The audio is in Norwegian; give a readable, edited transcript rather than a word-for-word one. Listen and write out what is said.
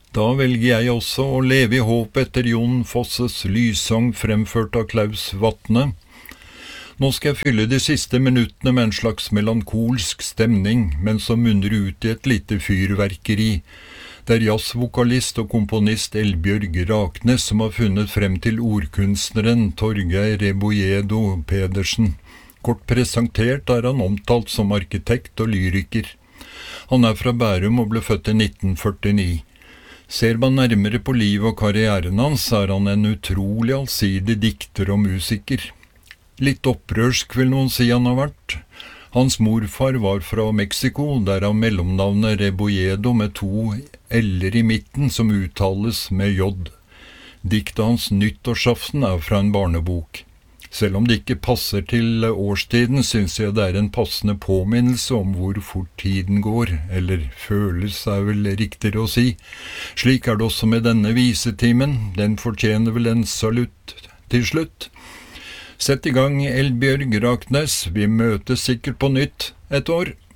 Da velger jeg også å leve i håp etter Jon Fosses lyssang fremført av Klaus Vatne. Nå skal jeg fylle de siste minuttene med en slags melankolsk stemning, men som munner ut i et lite fyrverkeri. Det er jazzvokalist og komponist Eldbjørg Raknes som har funnet frem til ordkunstneren Torgeir Rebolledo Pedersen. Kort presentert er han omtalt som arkitekt og lyriker. Han er fra Bærum og ble født i 1949. Ser man nærmere på livet og karrieren hans, er han en utrolig allsidig dikter og musiker. Litt opprørsk vil noen si han har vært. Hans morfar var fra Mexico, derav mellomnavnet Rebolledo med 2 L-er i midten som uttales med J. Diktet hans Nyttårsaften er fra en barnebok. Selv om det ikke passer til årstiden, synes jeg det er en passende påminnelse om hvor fort tiden går, eller føles er vel riktigere å si. Slik er det også med denne visetimen, den fortjener vel en salutt til slutt. Sett i gang, Eldbjørg Raknes, vi møtes sikkert på nytt et år.